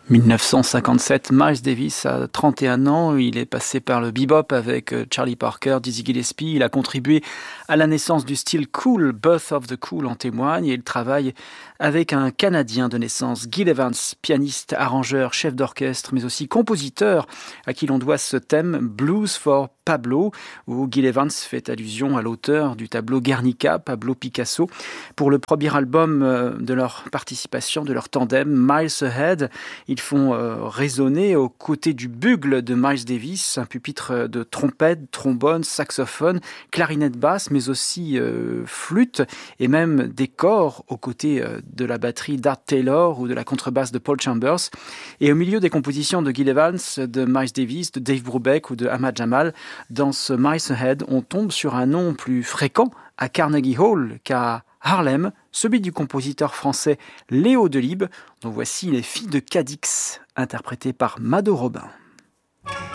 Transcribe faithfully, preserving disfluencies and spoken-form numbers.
dix-neuf cent cinquante-sept, Miles Davis a trente et un ans, il est passé par le bebop avec Charlie Parker, Dizzy Gillespie, il a contribué à la naissance du style cool, Birth of the Cool en témoigne, et il travaille avec un Canadien de naissance, Gil Evans, pianiste, arrangeur, chef d'orchestre, mais aussi compositeur, à qui l'on doit ce thème Blues for Pablo, où Gil Evans fait allusion à l'auteur du tableau Guernica, Pablo Picasso, pour le premier album de leur participation, de leur tandem, Miles Ahead. Ils font euh, résonner aux côtés du bugle de Miles Davis, un pupitre de trompette, trombone, saxophone, clarinette basse, mais aussi euh, flûte, et même des corps aux côtés euh, de la batterie d'Art Taylor ou de la contrebasse de Paul Chambers. Et au milieu des compositions de Gil Evans, de Miles Davis, de Dave Brubeck ou de Ahmad Jamal, dans ce Miles Ahead, on tombe sur un nom plus fréquent à Carnegie Hall qu'à Harlem, celui du compositeur français Léo Delibes, dont voici Les Filles de Cadix, interprétées par Mado Robin.